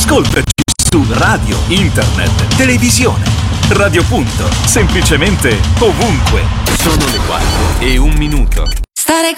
Ascoltaci su radio, internet, televisione. Radio Punto, semplicemente ovunque. Sono le 4:01. Stare